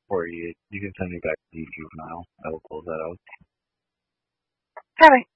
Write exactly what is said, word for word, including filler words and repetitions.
Or you, you can send me back to the juvenile. I will close that out. All right.